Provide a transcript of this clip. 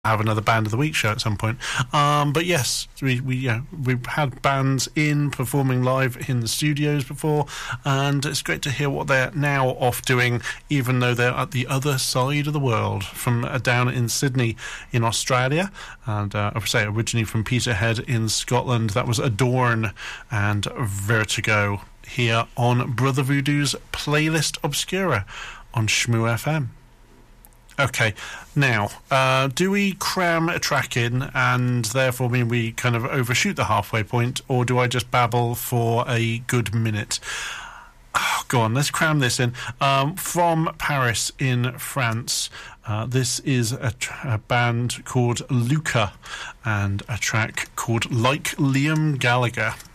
have another Band of the Week show at some point. But yes, we've had bands performing live in the studios before, and it's great to hear what they're now off doing, even though they're at the other side of the world, from down in Sydney in Australia, and I would say originally from Peterhead in Scotland. That was Adorn and Vertigo here on Brother Voodoo's Playlist Obscura on Shmoo FM. Okay, now, do we cram a track in and therefore mean we kind of overshoot the halfway point, or do I just babble for a good minute? Oh, go on, let's cram this in. From Paris in France, this is a band called Luca and a track called Like Liam Gallagher.